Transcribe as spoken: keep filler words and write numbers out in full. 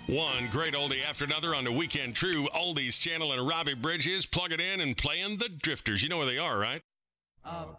One great oldie after another on the Weekend True Oldies channel, and Robbie Bridges plug it in and playing the Drifters. You know where they are, right? Uh,